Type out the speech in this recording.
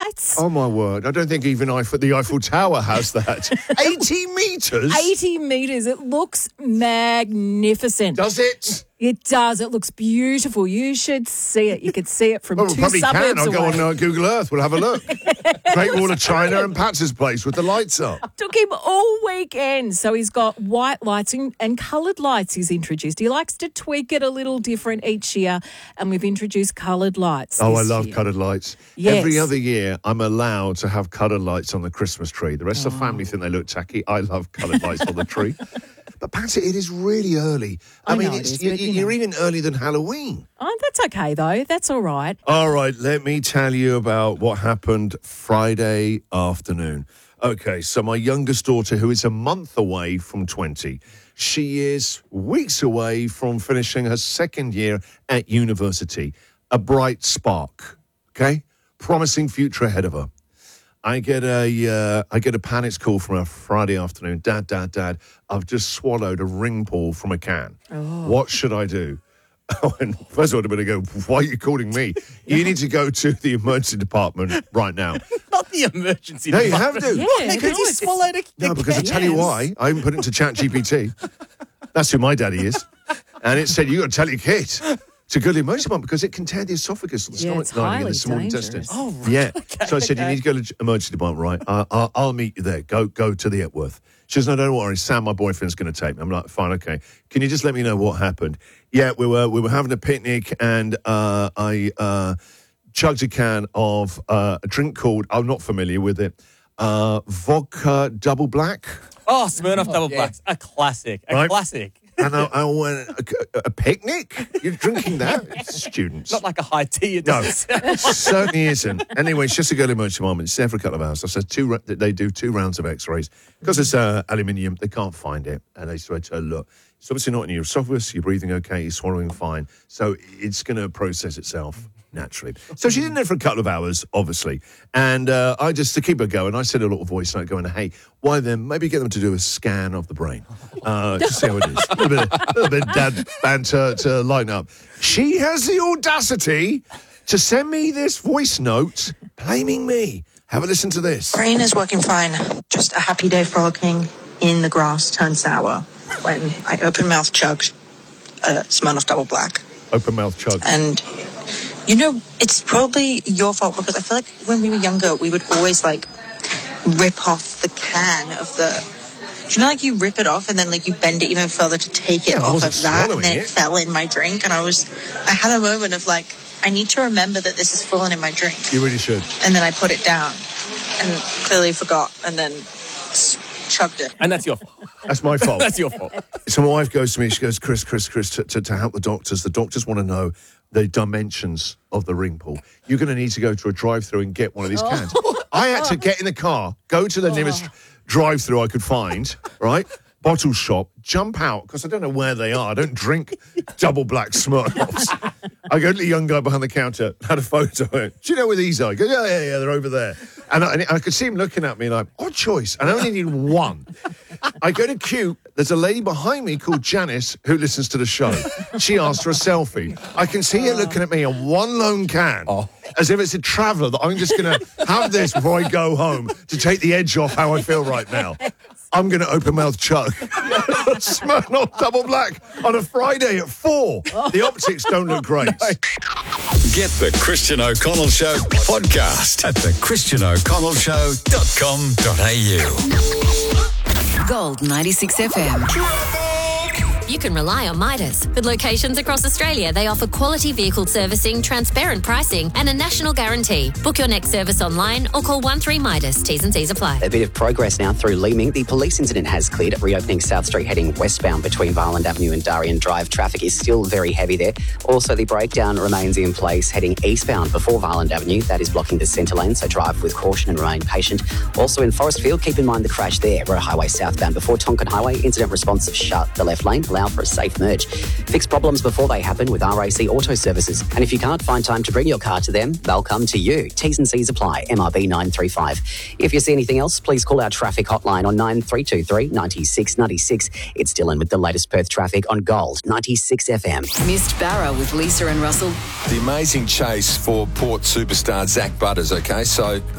lights. Oh, my word. I don't think even the Eiffel Tower has that. 80 metres? 80 metres. It looks magnificent. Does it? It does. It looks beautiful. You should see it. You could see it from Well, we two probably suburbs can. I'll away. go on Google Earth. We'll have a look. Great Wall of China and Pat's place with the lights up. Took him all weekend. So he's got white lights and coloured lights he's introduced. He likes to tweak it a little different each year, and we've introduced coloured lights. Oh, I this love year. coloured lights. Yes. Every other year, I'm allowed to have coloured lights on the Christmas tree. The rest of the family think they look tacky. I love coloured lights on the tree. But, Patsy, it is really early. I mean, know it is, but, you're even earlier than Halloween. Oh, that's okay, though. That's all right. All right, let me tell you about what happened Friday afternoon. Okay, so my youngest daughter, who is a month away from 20, she is weeks away from finishing her second year at university. A bright spark, okay? Promising future ahead of her. I get a panic call from her Friday afternoon. Dad, I've just swallowed a ring pull from a can. Oh. What should I do? Oh, and first of all, I'm going to go, why are you calling me? You need to go to the emergency department right now. Not the emergency No, you department. have to. Yeah, Because you swallowed a No, because I tell you why. I haven't put it into ChatGPT. That's who my daddy is. And it said, you got to tell your kid to go to the emergency department because it can tear the esophagus and the Yeah, stomach it's lining and highly the small dangerous. intestine. Oh, right. Yeah. Okay, So I said, you need to go to the emergency department, right? I'll meet you there. Go to the Epworth. She says, no, don't worry. Sam, my boyfriend's going to take me. I'm like, fine, okay. Can you just let me know what happened? Yeah, we were having a picnic and I chugged a can of a drink called, I'm not familiar with it, vodka double black. Oh, Smirnoff Double Blacks. A classic. A Right. classic. And I went, a picnic? You're drinking that? It's students. Not like a high tea. It No, doesn't it certainly isn't. Anyway, it's just a girl emergency moment. It's there for a couple of hours. I said they do 2 rounds of x-rays. Because it's aluminium, they can't find it. And they said to her, look, it's obviously not in your esophagus. You're breathing okay. You're swallowing fine. So it's going to process itself naturally. So she did it for a couple of hours, obviously. And I just, to keep her going, I said a little voice note going, hey, why then? Maybe get them to do a scan of the brain. To see how it is. A little bit dad banter to lighten up. She has the audacity to send me this voice note blaming me. Have a listen to this. Brain is working fine. Just a happy day frolicking in the grass turned sour when I open mouth chugged a Smirnoff Double Black. Open mouth chug. And, you know, it's probably your fault because I feel like when we were younger, we would always, like, rip off the can of the... Do you know, like, you rip it off and then, like, you bend it even further to take it Yeah, I off wasn't of that, and swallowing then it. it fell in my drink, and I had a moment of, like, I need to remember that this has fallen in my drink. You really should. And then I put it down and clearly forgot and then chugged it. And that's your fault. That's my fault. That's your fault. So my wife goes to me, she goes, Chris, to help the doctors want to know the dimensions of the ring pull. You're going to need to go to a drive-through and get one of these cans. I had to get in the car, go to the nearest drive-through I could find, right? Bottle shop, jump out, because I don't know where they are. I don't drink double black Smirnoffs. I go to the young guy behind the counter, had a photo. Do you know where these are? I go, yeah, they're over there. And I could see him looking at me like, odd choice. And I only need one. I go to queue. There's a lady behind me called Janice who listens to the show. She asked for a selfie. I can see her looking at me on one lone can, as if it's a traveller that I'm just going to have this before I go home to take the edge off how I feel right now. I'm going to open mouth chug. Smirnoff Double Black on a Friday at 4. The optics don't look great. Get the Christian O'Connell Show podcast at thechristianoconnellshow.com.au. Gold 96 FM. You can rely on Midas. With locations across Australia, they offer quality vehicle servicing, transparent pricing, and a national guarantee. Book your next service online or call 13 Midas. T's and C's apply. A bit of progress now through Leeming. The police incident has cleared, reopening South Street heading westbound between Varland Avenue and Darien Drive. Traffic is still very heavy there. Also, the breakdown remains in place heading eastbound before Varland Avenue. That is blocking the centre lane, so drive with caution and remain patient. Also in Forestfield, keep in mind the crash there. Roe Highway southbound before Tonkin Highway. Incident responsive shut the left lane. Allow for a safe merge. Fix problems before they happen with RAC Auto Services. And if you can't find time to bring your car to them, they'll come to you. T's and C's apply. MRB 935. If you see anything else, please call our traffic hotline on 9323 96 96. It's Dylan with the latest Perth traffic on Gold 96 FM. Missed Barra with Lisa and Russell. The amazing chase for Port superstar Zach Butters, okay? So